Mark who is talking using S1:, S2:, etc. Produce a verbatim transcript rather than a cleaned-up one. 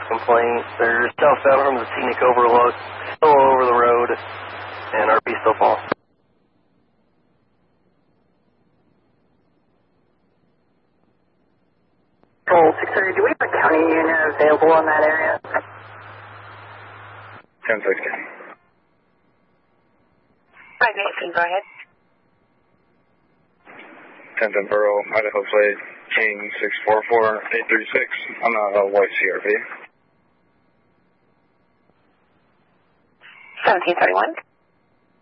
S1: complaint. They're southbound from the scenic overlook, still over the road, and R P still falling.
S2: Control six hundred, do we have a county unit available in that area?
S3: ten sixty.
S2: five eighteen, go ahead.
S3: ten ten Borough, Idaho Plate, King six four four eight three six on a white C R V.
S2: seventeen thirty-one.